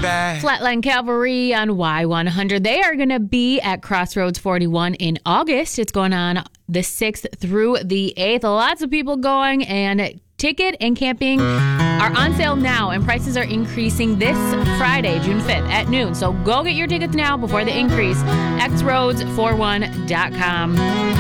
back. Flatline Cavalry on Y100. They are going to be at Crossroads 41 in August. It's going on the 6th through the 8th. Lots of people going, and ticket and camping are on sale now, and prices are increasing this Friday, June 5th at noon. So go get your tickets now before the increase. xroads41.com.